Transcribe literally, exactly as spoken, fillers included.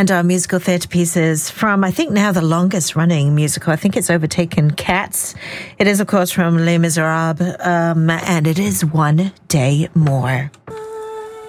And our musical theatre pieces from, I think now the longest running musical. I think it's overtaken Cats. It is, of course, from Les Miserables, um, and it is One Day More.